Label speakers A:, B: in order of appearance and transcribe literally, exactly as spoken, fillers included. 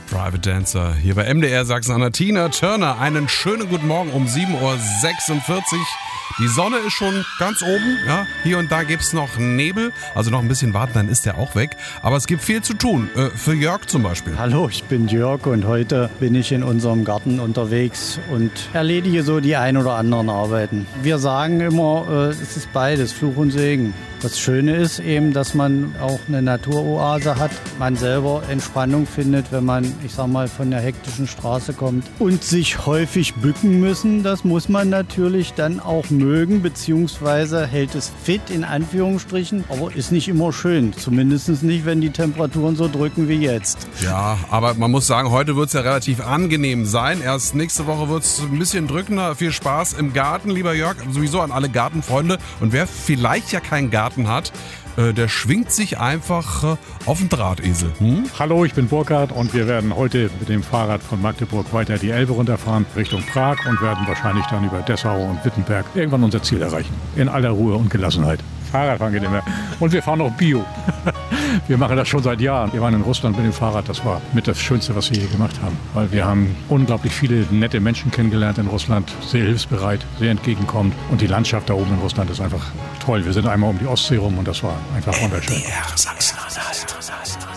A: Private Dancer hier bei M D R Sachsen-Anhalt. Tina Turner, einen schönen guten Morgen um sieben Uhr sechsundvierzig. Die Sonne ist schon ganz oben, ja. Hier und da gibt's noch Nebel, also noch ein bisschen warten, dann ist der auch weg. Aber es gibt viel zu tun, äh, für Jörg zum Beispiel.
B: Hallo, ich bin Jörg und heute bin ich in unserem Garten unterwegs und erledige so die ein oder anderen Arbeiten. Wir sagen immer, äh, es ist beides, Fluch und Segen. Das Schöne ist eben, dass man auch eine Naturoase hat, man selber Entspannung findet, wenn man, ich sag mal, von der hektischen Straße kommt und sich häufig bücken müssen. Das muss man natürlich dann auch mögen, beziehungsweise hält es fit in Anführungsstrichen, aber ist nicht immer schön, zumindest nicht, wenn die Temperaturen so drücken wie jetzt.
A: Ja, aber man muss sagen, heute wird es ja relativ angenehm sein. Erst nächste Woche wird es ein bisschen drückender. Viel Spaß im Garten, lieber Jörg, sowieso an alle Gartenfreunde. Und wer vielleicht ja keinen Garten hat, äh, der schwingt sich einfach äh, auf den Drahtesel. Hm?
C: Hallo, ich bin Burkhard und wir werden heute mit dem Fahrrad von Magdeburg weiter die Elbe runterfahren Richtung Prag und werden wahrscheinlich dann über Dessau und Wittenberg irgendwann unser Ziel erreichen. In aller Ruhe und Gelassenheit. Fahrradfahren geht immer. Und wir fahren auch Bio. Wir machen das schon seit Jahren. Wir waren in Russland mit dem Fahrrad. Das war mit das Schönste, was wir je gemacht haben. Weil wir haben unglaublich viele nette Menschen kennengelernt in Russland. Sehr hilfsbereit, sehr entgegenkommend. Und die Landschaft da oben in Russland ist einfach toll. Wir sind einmal um die Ostsee rum und das war einfach wunderschön.
D: M D R Sachsen-Anhalt.